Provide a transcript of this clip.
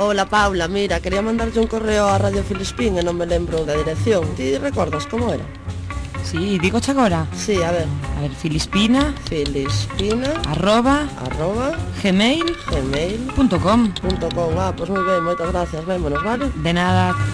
Hola Paula, mira, quería mandarlle un correo a Radio Filispín e non me lembro da dirección. Ti recordas como era? Sí, digo agora. Sí, a ver, Filispina Filispina arroba gmail.com. gmail.com. Pois moi ben, moitas gracias, vémonos, vale? De nada.